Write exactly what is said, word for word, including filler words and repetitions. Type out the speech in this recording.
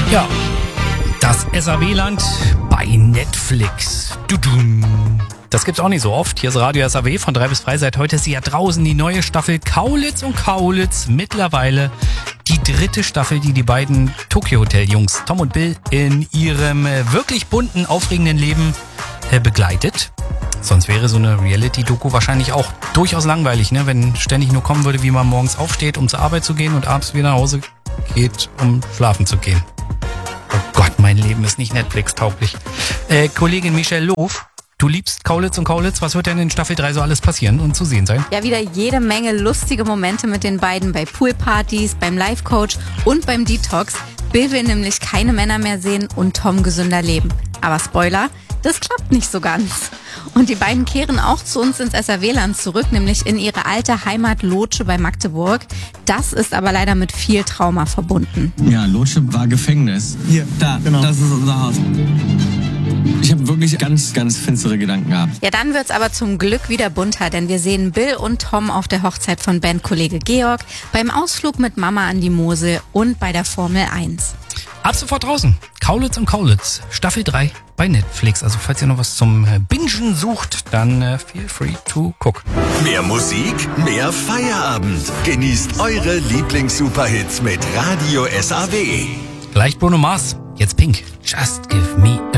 Ja, das S A W-Land bei Netflix. Dudum. Das gibt's auch nicht so oft. Hier ist Radio S A W von drei bis drei. Seit heute ist sie ja draußen, die neue Staffel Kaulitz und Kaulitz. Mittlerweile die dritte Staffel, die die beiden Tokyo Hotel Jungs Tom und Bill in ihrem äh, wirklich bunten, aufregenden Leben äh, begleitet. Sonst wäre so eine Reality-Doku wahrscheinlich auch durchaus langweilig, ne? Wenn ständig nur kommen würde, wie man morgens aufsteht, um zur Arbeit zu gehen und abends wieder nach Hause geht, um schlafen zu gehen. Oh Gott, mein Leben ist nicht Netflix-tauglich. Äh, Kollegin Michelle Loof, du liebst Kaulitz und Kaulitz. Was wird denn in Staffel drei so alles passieren und zu sehen sein? Ja, wieder jede Menge lustige Momente mit den beiden bei Poolpartys, beim Life-Coach und beim Detox. Bill will nämlich keine Männer mehr sehen und Tom gesünder leben. Aber Spoiler, das klappt nicht so ganz. Und die beiden kehren auch zu uns ins S A W-Land zurück, nämlich in ihre alte Heimat Lotsche bei Magdeburg. Das ist aber leider mit viel Trauma verbunden. Ja, Lotsche war Gefängnis. Hier, da, genau. Das ist unser Haus. Ich habe wirklich ganz, ganz finstere Gedanken gehabt. Ja, dann wird's aber zum Glück wieder bunter, denn wir sehen Bill und Tom auf der Hochzeit von Bandkollege Georg, beim Ausflug mit Mama an die Mosel und bei der Formel eins. Ab sofort draußen. Kaulitz und Kaulitz, Staffel drei bei Netflix. Also falls ihr noch was zum Bingen sucht, dann äh, feel free to cook. Mehr Musik, mehr Feierabend. Genießt eure Lieblings-Superhits mit Radio S A W. Gleich Bruno Mars, jetzt Pink. Just give me a